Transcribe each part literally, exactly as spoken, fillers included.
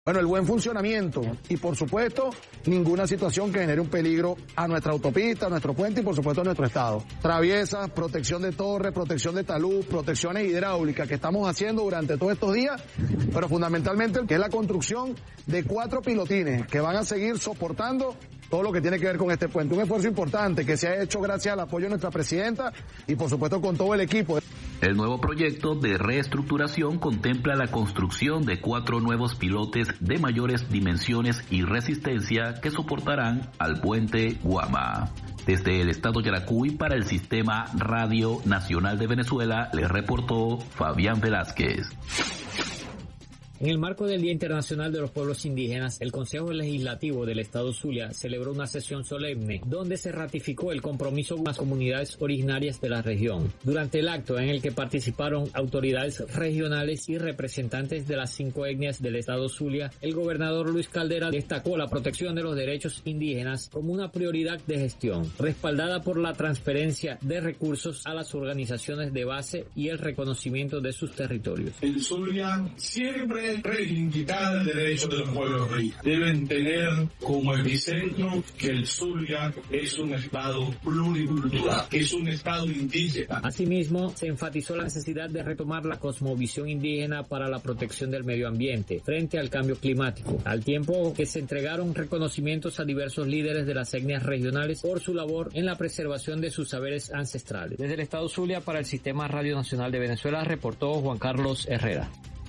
Bueno, el buen funcionamiento y, por supuesto, ninguna situación que genere un peligro a nuestra autopista, a nuestro puente y, por supuesto, a nuestro estado. Traviesas, protección de torres, protección de talud, protecciones hidráulicas que estamos haciendo durante todos estos días, pero fundamentalmente que es la construcción de cuatro pilotines que van a seguir soportando todo lo que tiene que ver con este puente. Un esfuerzo importante que se ha hecho gracias al apoyo de nuestra presidenta y, por supuesto, con todo el equipo. El nuevo proyecto de reestructuración contempla la construcción de cuatro nuevos pilotes de mayores dimensiones y resistencia que soportarán al puente Guama. Desde el estado Yaracuy para el Sistema Radio Nacional de Venezuela, les reportó Fabián Velázquez. En el marco del Día Internacional de los Pueblos Indígenas, el Consejo Legislativo del Estado Zulia celebró una sesión solemne donde se ratificó el compromiso con las comunidades originarias de la región. Durante el acto en el que participaron autoridades regionales y representantes de las cinco etnias del Estado Zulia, el gobernador Luis Caldera destacó la protección de los derechos indígenas como una prioridad de gestión, respaldada por la transferencia de recursos a las organizaciones de base y el reconocimiento de sus territorios. El Zulia siempre reivindicar el derecho de los pueblos indígenas. Deben tener como epicentro que el Zulia es un estado pluricultural, es un estado indígena. Asimismo, se enfatizó la necesidad de retomar la cosmovisión indígena para la protección del medio ambiente frente al cambio climático, al tiempo que se entregaron reconocimientos a diversos líderes de las etnias regionales por su labor en la preservación de sus saberes ancestrales. Desde el Estado Zulia para el Sistema Radio Nacional de Venezuela reportó Juan Carlos Herrera.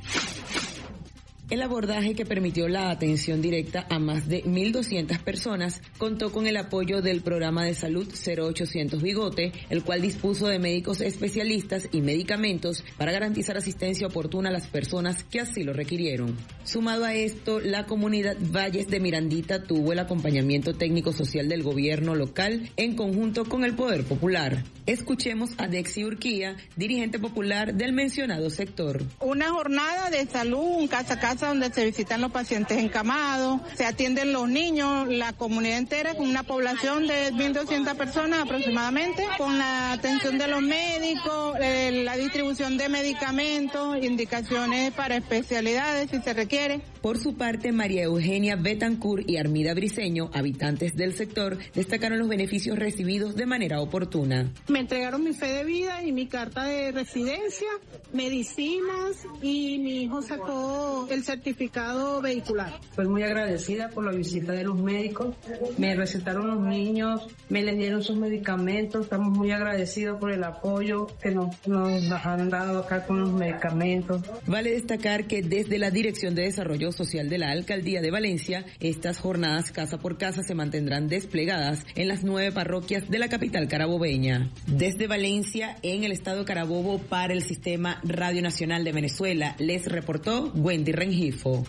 El abordaje que permitió la atención directa a más de mil doscientas personas contó con el apoyo del programa de salud cero ochocientos Bigote, el cual dispuso de médicos especialistas y medicamentos para garantizar asistencia oportuna a las personas que así lo requirieron. Sumado a esto, la comunidad Valles de Mirandita tuvo el acompañamiento técnico social del gobierno local en conjunto con el Poder Popular. Escuchemos a Dexi Urquía, dirigente popular del mencionado sector. Una jornada de salud, un casa a casa donde se visitan los pacientes encamados, se atienden los niños, la comunidad entera con una población de mil doscientas personas aproximadamente, con la atención de los médicos, eh, la distribución de medicamentos, indicaciones para especialidades si se requiere. Por su parte, María Eugenia Betancourt y Armida Briceño, habitantes del sector, destacaron los beneficios recibidos de manera oportuna. Me entregaron mi fe de vida y mi carta de residencia, medicinas y mi hijo sacó el certificado vehicular. Estoy muy agradecida por la visita de los médicos, me recetaron los niños, me les dieron sus medicamentos, estamos muy agradecidos por el apoyo que nos, nos han dado acá con los medicamentos. Vale destacar que desde la Dirección de Desarrollo Social de la Alcaldía de Valencia, estas jornadas casa por casa se mantendrán desplegadas en las nueve parroquias de la capital carabobeña. Desde Valencia, en el estado Carabobo, para el Sistema Radio Nacional de Venezuela, les reportó Wendy Rengifo.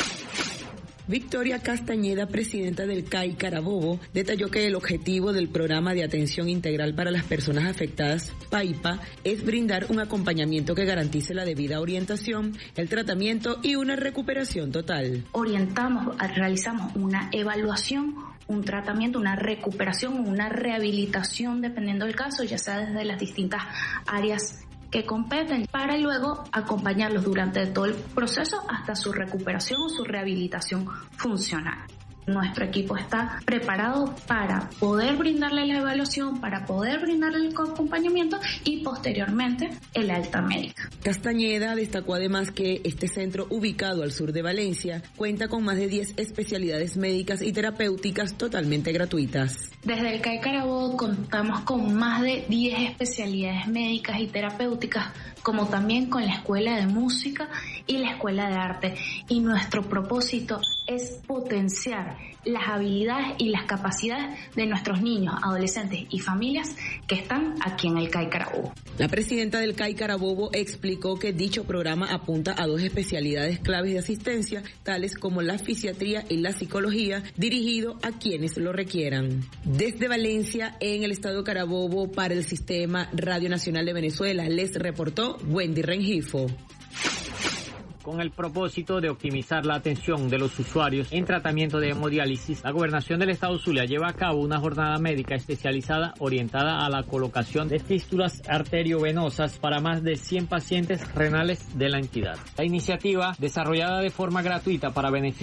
Victoria Castañeda, presidenta del C A I Carabobo, detalló que el objetivo del Programa de Atención Integral para las Personas Afectadas, PAIPA, es brindar un acompañamiento que garantice la debida orientación, el tratamiento y una recuperación total. Orientamos, realizamos una evaluación, un tratamiento, una recuperación, una rehabilitación, dependiendo del caso, ya sea desde las distintas áreas que competen, para luego acompañarlos durante todo el proceso hasta su recuperación o su rehabilitación funcional. Nuestro equipo está preparado para poder brindarle la evaluación, para poder brindarle el acompañamiento y posteriormente el alta médica. Castañeda destacó además que este centro, ubicado al sur de Valencia, cuenta con más de diez especialidades médicas y terapéuticas totalmente gratuitas. Desde el C A I Carabobo contamos con más de diez especialidades médicas y terapéuticas, como también con la Escuela de Música y la Escuela de Arte. Y nuestro propósito es potenciar las habilidades y las capacidades de nuestros niños, adolescentes y familias que están aquí en el C A I Carabobo. La presidenta del C A I Carabobo explicó que dicho programa apunta a dos especialidades claves de asistencia, tales como la fisiatría y la psicología, dirigido a quienes lo requieran. Desde Valencia, en el estado Carabobo, para el Sistema Radio Nacional de Venezuela, les reportó Wendy Rengifo. Con el propósito de optimizar la atención de los usuarios en tratamiento de hemodiálisis, la Gobernación del Estado Zulia lleva a cabo una jornada médica especializada orientada a la colocación de fístulas arteriovenosas para más de cien pacientes renales de la entidad. La iniciativa, desarrollada de forma gratuita para beneficiar